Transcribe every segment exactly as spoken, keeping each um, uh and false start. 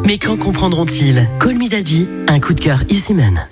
Mais quand comprendront-ils? Call Me Daddy, un coup de cœur Easy Man.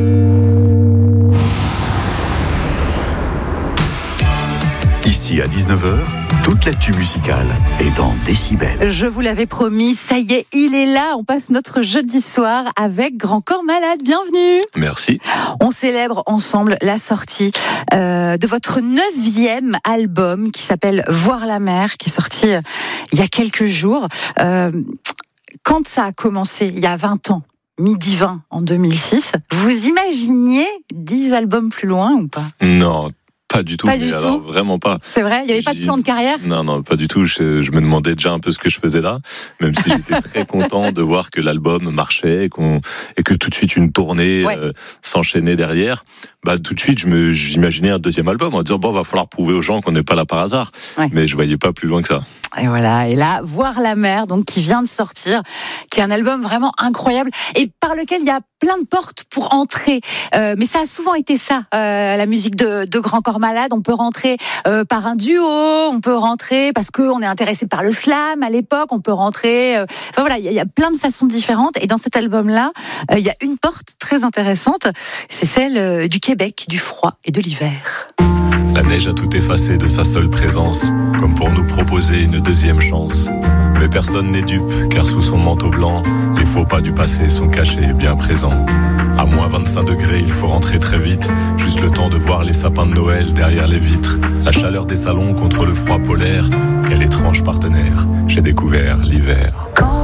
Ici à dix-neuf heures, toute l'actu musicale est dans Décibel. Je vous l'avais promis, ça y est, il est là. On passe notre jeudi soir avec Grand Corps Malade. Bienvenue. Merci. On célèbre ensemble la sortie euh, de votre neuvième album qui s'appelle Voir la mer, qui est sorti euh, il y a quelques jours. Euh, quand ça a commencé, il y a vingt ans, Midi vingt en deux mille six, vous imaginiez dix albums plus loin ou pas? Non. Pas du tout, pas mais du alors tout. vraiment pas. C'est vrai, il n'y avait pas de plan de carrière? Non, non, pas du tout. Je, je me demandais déjà un peu ce que je faisais là, même si j'étais très content de voir que l'album marchait et, qu'on, et que tout de suite une tournée ouais. euh, s'enchaînait derrière. Bah, tout de suite, je me, j'imaginais un deuxième album en disant bon, va falloir prouver aux gens qu'on n'est pas là par hasard. Ouais. Mais je voyais pas plus loin que ça. Et voilà. Et là, Voir la mer, donc qui vient de sortir, qui est un album vraiment incroyable et par lequel il y a plein de portes pour entrer. Euh, mais ça a souvent été ça, euh, la musique de, de Grand Corps Malade. On peut rentrer euh, par un duo, on peut rentrer parce qu'on est intéressé par le slam à l'époque. On peut rentrer. Euh, enfin voilà, il y, y a plein de façons différentes. Et dans cet album-là, il euh, y a une porte très intéressante. C'est celle euh, du Québec, du froid et de l'hiver. La neige a tout effacé de sa seule présence, comme pour nous proposer une deuxième chance. Mais personne n'est dupe, car sous son manteau blanc, les faux pas du passé sont cachés bien présents. À moins vingt-cinq degrés, il faut rentrer très vite, juste le temps de voir les sapins de Noël derrière les vitres. La chaleur des salons contre le froid polaire, quel étrange partenaire, j'ai découvert l'hiver.